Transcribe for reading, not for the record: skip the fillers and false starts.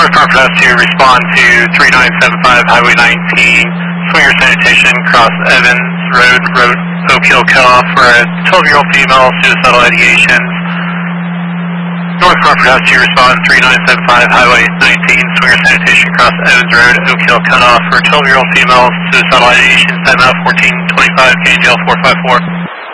North Northwest to respond to 3975 Highway 19, Swinger Sanitation, cross Evans Road, Oak Hill cutoff for a 12-year-old female, suicidal ideations. North Northwest to respond 3975 Highway 19, Swinger Sanitation, cross Evans Road, Oak Hill cutoff for a 12-year-old female, suicidal ideations, time out 1425, KNGL 454.